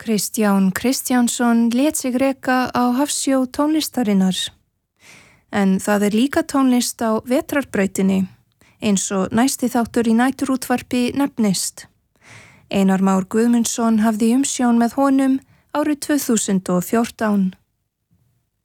Kristján Kristjánsson lét sig reka á hafsjó tónlistarinnar. En það líka tónlist á vetrarbrautinni, eins og næsti þáttur í næturútvarpi nefnist. Einar Már Guðmundsson hafði umsjón með honum árið 2014.